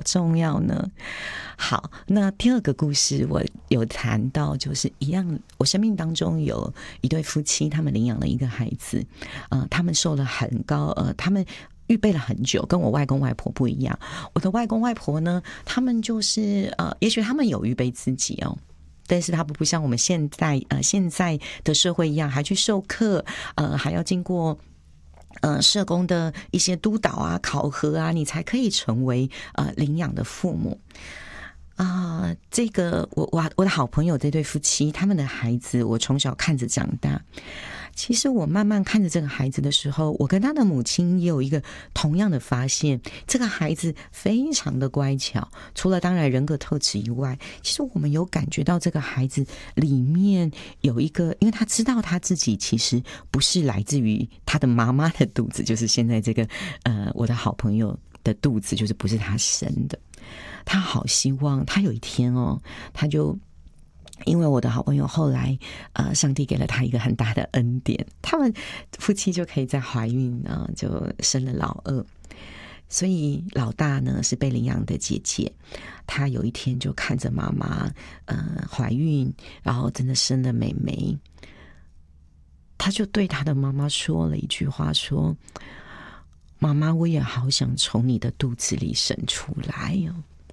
重要呢？好，那第二个故事我有谈到，就是一样，我生命当中有一对夫妻，他们领养了一个孩子，他们受了很高，他们预备了很久，跟我外公外婆不一样。我的外公外婆呢，他们就是也许他们有预备自己哦，但是他不像我们现在的社会一样，还去授课，还要经过社工的一些督导啊、考核啊，你才可以成为领养的父母。这个我的好朋友这对夫妻，他们的孩子我从小看着长大。其实我慢慢看着这个孩子的时候，我跟他的母亲也有一个同样的发现，这个孩子非常的乖巧，除了当然人格特质以外，其实我们有感觉到这个孩子里面有一个，因为他知道他自己其实不是来自于他的妈妈的肚子，就是现在这个我的好朋友的肚子，就是不是他生的。他好希望他有一天他就因为我的好朋友后来上帝给了他一个很大的恩典，他们夫妻就可以在怀孕就生了老二。所以老大呢是被领养的姐姐，她有一天就看着妈妈怀孕，然后真的生了妹妹，她就对她的妈妈说了一句话，说妈妈，我也好想从你的肚子里生出来哦。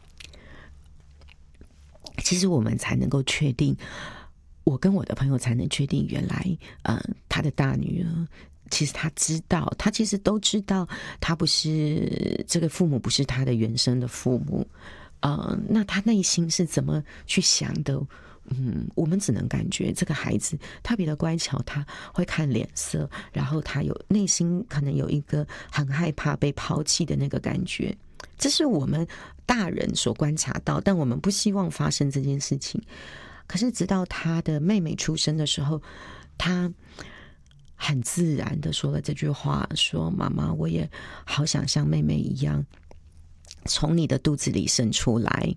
其实我们才能够确定，我跟我的朋友才能确定，原来他的大女儿其实他知道，他其实都知道，他不是这个父母，不是他的原生的父母。那他内心是怎么去想的？我们只能感觉这个孩子特别的乖巧，他会看脸色，然后他有内心可能有一个很害怕被抛弃的那个感觉。这是我们大人所观察到，但我们不希望发生这件事情。可是直到他的妹妹出生的时候，他很自然的说了这句话，说妈妈，我也好想像妹妹一样从你的肚子里生出来。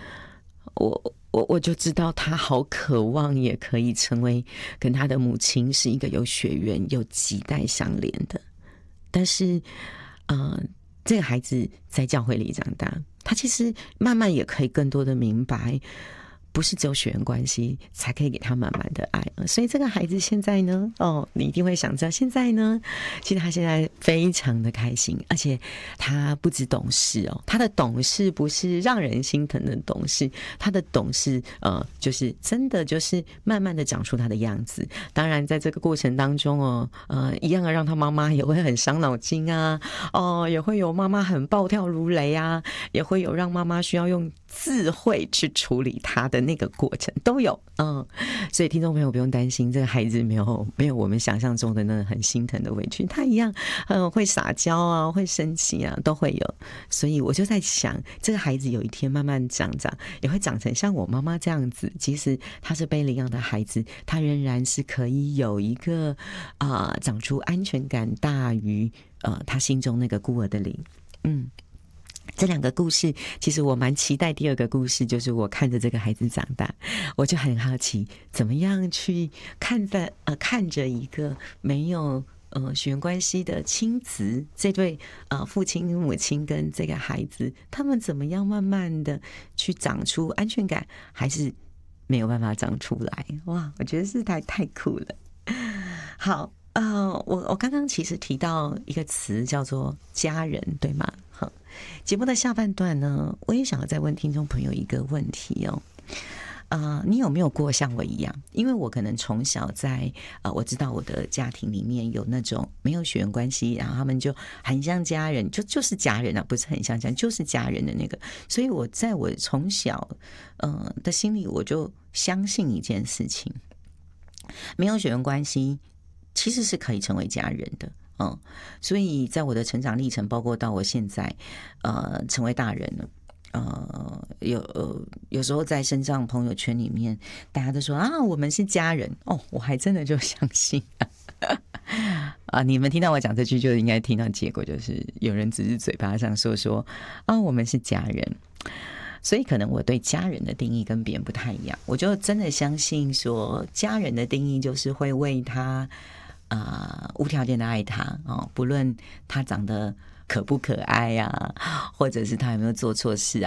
我就知道他好渴望也可以成为跟他的母亲是一个有血缘有脐带相连的。但是这个孩子在教会里长大，他其实慢慢也可以更多的明白，不是只有血缘关系才可以给他满满的爱。所以这个孩子现在呢，你一定会想知道，现在呢，其实他现在非常的开心，而且他不止懂事他的懂事不是让人心疼的懂事，他的懂事就是真的就是慢慢的长出他的样子。当然在这个过程当中一样的让他妈妈也会很伤脑筋啊，也会有妈妈很暴跳如雷啊，也会有让妈妈需要用智慧去处理他的那个过程都有。所以听众朋友不用担心，这个孩子没有我们想象中的那很心疼的委屈，他一样会撒娇啊，会生气啊，都会有。所以我就在想，这个孩子有一天慢慢长也会长成像我妈妈这样子，即使他是被领养的孩子，他仍然是可以有一个长出安全感大于他心中那个孤儿的灵。这两个故事，其实我蛮期待第二个故事，就是我看着这个孩子长大，我就很好奇，怎么样去看着一个没有血缘关系的亲子，这对父亲母亲跟这个孩子，他们怎么样慢慢的去长出安全感，还是没有办法长出来？哇，我觉得是太酷了。好。我刚刚其实提到一个词叫做家人，对吗？节目的下半段呢，我也想要再问听众朋友一个问题你有没有过像我一样？因为我可能从小在我知道我的家庭里面有那种没有血缘关系，然后他们就很像家人，就是家人不是很像家人，就是家人的那个。所以我在我从小的心里，我就相信一件事情，没有血缘关系其实是可以成为家人的。所以在我的成长历程，包括到我现在成为大人了，有时候在身上朋友圈里面，大家都说我们是家人我还真的就相信你们听到我讲这句就应该听到结果，就是有人只是嘴巴上说我们是家人。所以可能我对家人的定义跟别人不太一样，我就真的相信说家人的定义就是会为他无条件的爱他不论他长得可不可爱或者是他有没有做错事